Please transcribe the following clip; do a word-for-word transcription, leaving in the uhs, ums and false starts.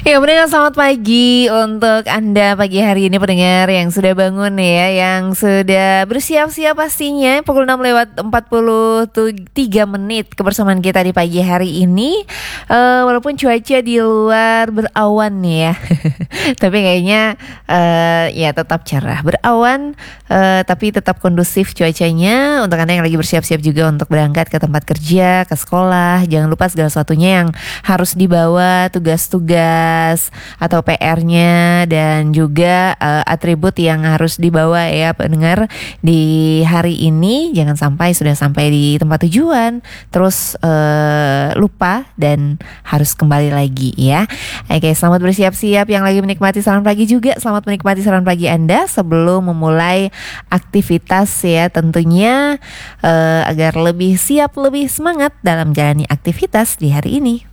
Ya, pendengar selamat pagi untuk Anda pagi hari ini, pendengar yang sudah bangun ya, yang sudah bersiap-siap pastinya. Pukul enam lewat empat puluh tiga menit kebersamaan kita di pagi hari ini. uh, Walaupun cuaca di luar berawan nih ya tapi kayaknya uh, ya tetap cerah, berawan, uh, tapi tetap kondusif cuacanya. Untuk Anda yang lagi bersiap-siap juga untuk berangkat ke tempat kerja, ke sekolah, jangan lupa segala sesuatunya yang harus dibawa, tugas-tugas atau P R-nya, dan juga uh, atribut yang harus dibawa ya pendengar di hari ini. Jangan sampai sudah sampai di tempat tujuan terus uh, lupa dan harus kembali lagi ya. Oke, selamat bersiap-siap yang lagi menikmati Saran Pagi juga. Selamat menikmati Saran Pagi Anda sebelum memulai aktivitas ya, tentunya uh, agar lebih siap, lebih semangat dalam menjalani aktivitas di hari ini.